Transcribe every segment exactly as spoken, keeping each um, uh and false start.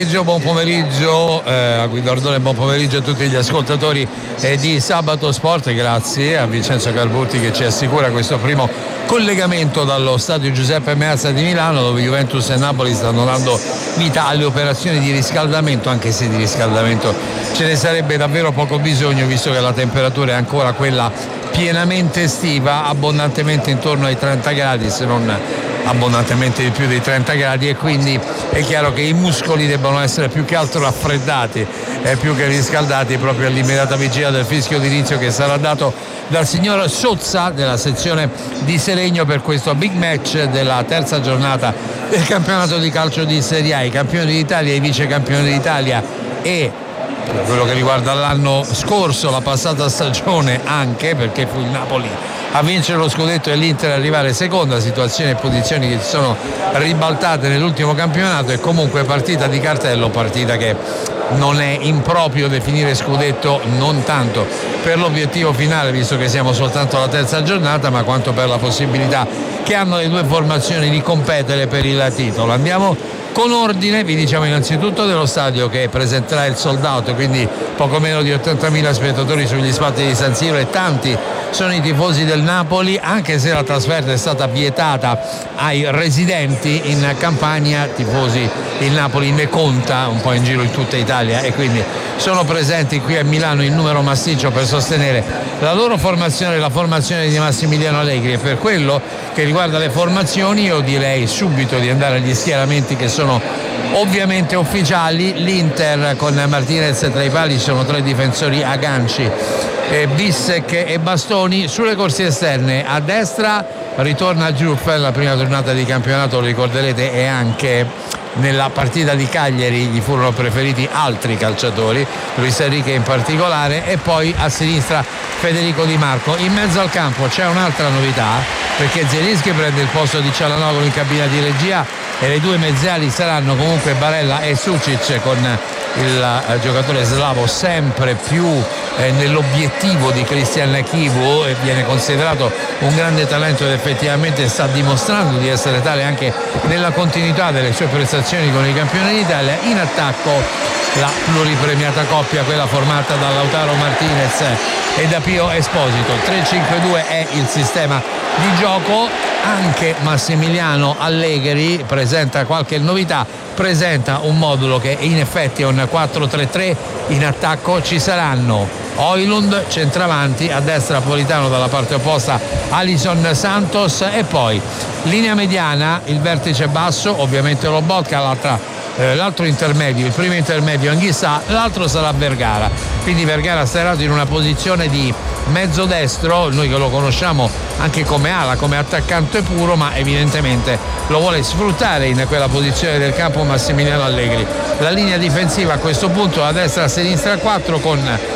Buon pomeriggio eh, a Guidardone, buon pomeriggio a tutti gli ascoltatori eh, di Sabato Sport. Grazie a Vincenzo Carbutti che ci assicura questo primo collegamento dallo stadio Giuseppe Meazza di Milano, dove Juventus e Napoli stanno dando vita alle operazioni di riscaldamento, anche se di riscaldamento ce ne sarebbe davvero poco bisogno, visto che la temperatura è ancora quella pienamente estiva, abbondantemente intorno ai trenta gradi, se non abbondantemente di più dei trenta gradi, e quindi è chiaro che i muscoli debbano essere più che altro raffreddati eh, più che riscaldati, proprio all'immediata vigilia del fischio d'inizio che sarà dato dal signor Sozza della sezione di Seregno per questo big match della terza giornata del campionato di calcio di Serie A. I campioni d'Italia e i vice campioni d'Italia, e per quello che riguarda l'anno scorso, la passata stagione anche, perché fu il Napoli a vincere lo scudetto e l'Inter arrivare seconda, situazioni e posizioni che si sono ribaltate nell'ultimo campionato. E comunque partita di cartello, partita che non è improprio definire scudetto, non tanto per l'obiettivo finale, visto che siamo soltanto alla terza giornata, ma quanto per la possibilità che hanno le due formazioni di competere per il titolo. Andiamo con ordine, vi diciamo innanzitutto dello stadio che presenterà il sold out, quindi poco meno di ottantamila spettatori sugli spalti di San Siro, e tanti sono i tifosi del Napoli, anche se la trasferta è stata vietata ai residenti in Campania. Tifosi, il Napoli ne conta un po' in giro in tutta Italia, e quindi sono presenti qui a Milano in numero massiccio per sostenere la loro formazione, la formazione di Massimiliano Allegri. E per quello che riguarda le formazioni, io direi subito di andare agli schieramenti che sono ovviamente ufficiali. L'Inter con Martinez tra i pali, ci sono tre difensori a ganci, eh, Bissek e Bastoni. Sulle corsie esterne a destra ritorna Giuff, la prima giornata di campionato, lo ricorderete, e anche nella partita di Cagliari gli furono preferiti altri calciatori, Luis Enrique in particolare. E poi a sinistra Federico Di Marco. In mezzo al campo c'è un'altra novità, perché Zielinski prende il posto di Cialanoglu in cabina di regia, e le due mezzali saranno comunque Barella e Sucic, con il eh, giocatore slavo sempre più eh, nell'obiettivo di Cristian Chivu, e viene considerato un grande talento ed effettivamente sta dimostrando di essere tale anche nella continuità delle sue prestazioni con i campioni d'Italia. In attacco la pluripremiata coppia, quella formata da Lautaro Martinez e da Pio Esposito. tre cinque due è il sistema di gioco. Anche Massimiliano Allegri presenta qualche novità, presenta un modulo che in effetti è un quattro tre tre. In attacco ci saranno Højlund centravanti, a destra Politano, dalla parte opposta Alisson Santos, e poi linea mediana, il vertice basso ovviamente Lobotka, l'altra eh, l'altro intermedio, il primo intermedio Anghissà, l'altro sarà Vergara. Quindi Vergara sarà in una posizione di mezzo destro, noi che lo conosciamo anche come ala, come attaccante puro, ma evidentemente lo vuole sfruttare in quella posizione del campo Massimiliano Allegri. La linea difensiva a questo punto a destra, a sinistra quattro, con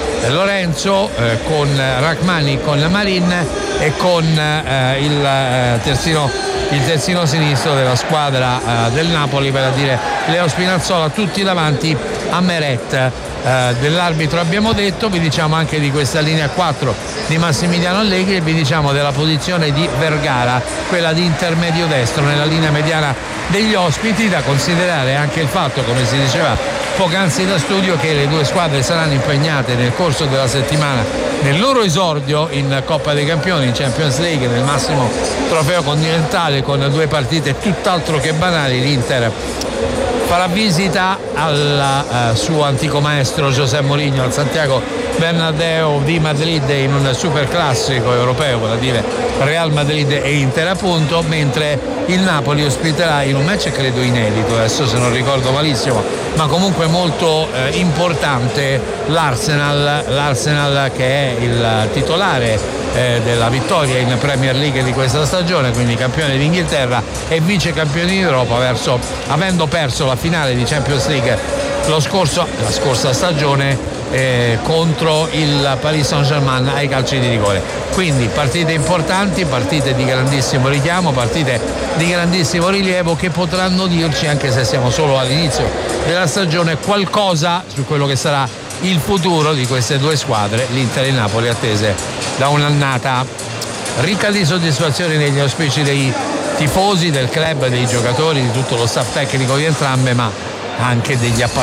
Lorenzo, eh, con Rachmani, con Marin e con eh, il, eh, terzino, il terzino sinistro della squadra eh, del Napoli, per dire Leo Spinazzola, tutti davanti a Meret. Uh, dell'arbitro abbiamo detto, vi diciamo anche di questa linea quattro di Massimiliano Allegri, e vi diciamo della posizione di Vergara, quella di intermedio destro nella linea mediana degli ospiti. Da considerare anche il fatto, come si diceva poc'anzi da studio, che le due squadre saranno impegnate nel corso della settimana nel loro esordio in Coppa dei Campioni, in Champions League, nel massimo trofeo continentale, con due partite tutt'altro che banali. L'Inter farà visita al uh, suo antico maestro José Mourinho al Santiago Bernabéu di Madrid in un super classico europeo, vale a dire Real Madrid e Inter appunto, mentre il Napoli ospiterà in un match credo inedito, adesso se non ricordo malissimo, ma comunque molto eh, importante, l'Arsenal, l'Arsenal che è il titolare eh, della vittoria in Premier League di questa stagione, quindi campione d'Inghilterra e vice campione d'Europa, verso, avendo perso la finale di Champions League lo scorso, la scorsa stagione eh, contro il Paris Saint-Germain ai calci di rigore. Quindi partite importanti, partite di grandissimo richiamo, partite di grandissimo rilievo che potranno dirci, anche se siamo solo all'inizio della stagione, qualcosa su quello che sarà il futuro di queste due squadre, l'Inter e il Napoli, attese da un'annata ricca di soddisfazioni negli auspici dei tifosi, del club, dei giocatori, di tutto lo staff tecnico di entrambe, ma anche degli appassionati